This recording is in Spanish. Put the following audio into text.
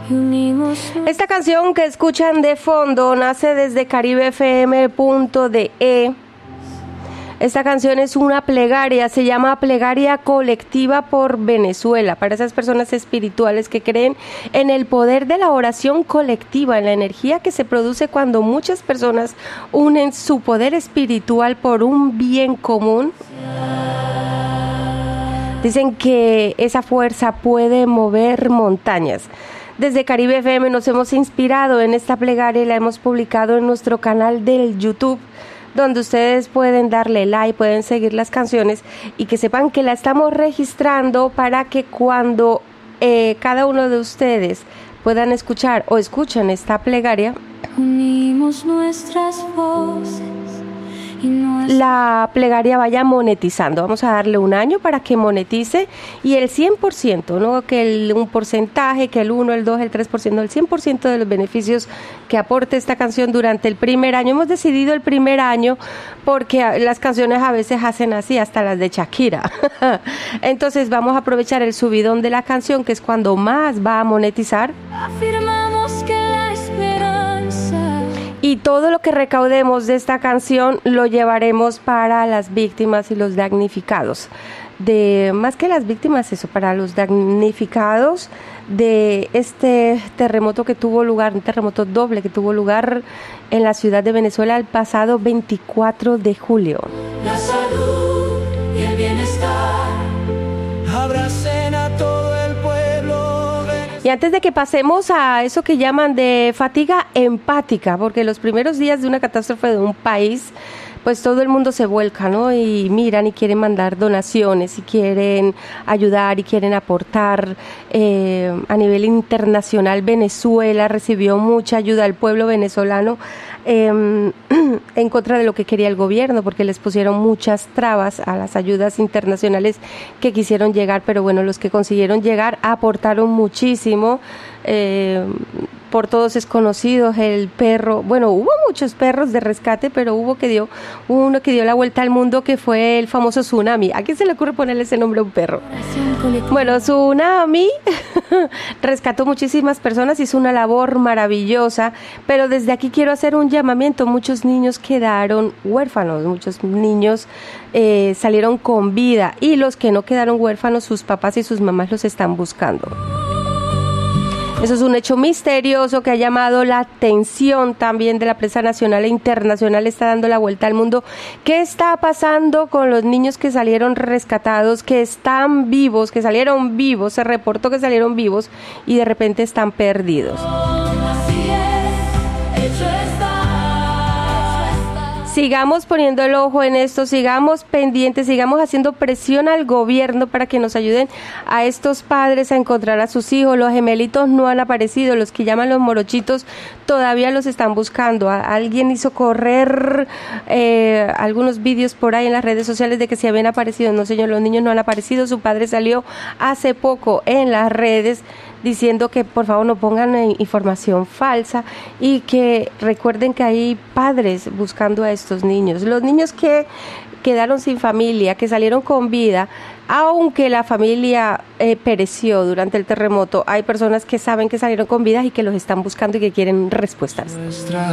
Esta canción que escuchan de fondo nace desde caribefm.de. Esta canción es una plegaria, se llama Plegaria Colectiva por Venezuela, para esas personas espirituales que creen en el poder de la oración colectiva, en la energía que se produce cuando muchas personas unen su poder espiritual por un bien común. Dicen que esa fuerza puede mover montañas. Desde Caribe FM nos hemos inspirado en esta plegaria y la hemos publicado en nuestro canal del YouTube, donde ustedes pueden darle like, pueden seguir las canciones y que sepan que la estamos registrando para que cuando cada uno de ustedes puedan escuchar o escuchen esta plegaria, unimos nuestras voces y la plegaria vaya monetizando. Vamos a darle un año para que monetice y el 100%, no que un porcentaje, que el 1, el 2, el 3%, el 100% de los beneficios que aporte esta canción durante el primer año. Hemos decidido el primer año porque las canciones a veces hacen así, hasta las de Shakira. Entonces vamos a aprovechar el subidón de la canción, que es cuando más va a monetizar. afirmamos que la esperanza Y todo lo que recaudemos de esta canción lo llevaremos para las víctimas y los damnificados. Más que las víctimas, eso, para los damnificados de este terremoto que tuvo lugar, un terremoto doble que tuvo lugar en la ciudad de Venezuela el pasado 24 de julio. la salud y el bienestar abracen a todo el pueblo venezolano. Y antes de que pasemos a eso que llaman de fatiga empática, porque los primeros días de una catástrofe de un país, pues todo el mundo se vuelca, ¿no? Y miran y quieren mandar donaciones y quieren ayudar y quieren aportar. A nivel internacional, Venezuela recibió mucha ayuda al pueblo venezolano en contra de lo que quería el gobierno, porque les pusieron muchas trabas a las ayudas internacionales que quisieron llegar, pero bueno, los que consiguieron llegar aportaron muchísimo. Por todos es conocido el perro, bueno, hubo muchos perros de rescate, pero hubo uno que dio la vuelta al mundo, que fue el famoso Tsunami. ¿A quién se le ocurre ponerle ese nombre a un perro? Bueno, Tsunami rescató muchísimas personas, hizo una labor maravillosa, pero desde aquí quiero hacer un llamamiento. Muchos niños quedaron huérfanos, muchos niños salieron con vida, y los que no quedaron huérfanos, sus papás y sus mamás los están buscando. Eso es un hecho misterioso que ha llamado la atención también de la prensa nacional e internacional. Está dando la vuelta al mundo. ¿Qué está pasando con los niños que salieron rescatados, que están vivos, que salieron vivos? Se reportó que salieron vivos y de repente están perdidos. Así es, hecho está. Sigamos poniendo el ojo en esto, sigamos pendientes, sigamos haciendo presión al gobierno para que nos ayuden a estos padres a encontrar a sus hijos. Los gemelitos no han aparecido, los que llaman los morochitos todavía los están buscando. Alguien hizo correr algunos vídeos por ahí en las redes sociales de que se habían aparecido. No, señor, los niños no han aparecido. Su padre salió hace poco en las redes diciendo que por favor no pongan información falsa y que recuerden que hay padres buscando a estos niños. Los niños que quedaron sin familia, que salieron con vida, aunque la familia pereció durante el terremoto, hay personas que saben que salieron con vida y que los están buscando y que quieren respuestas.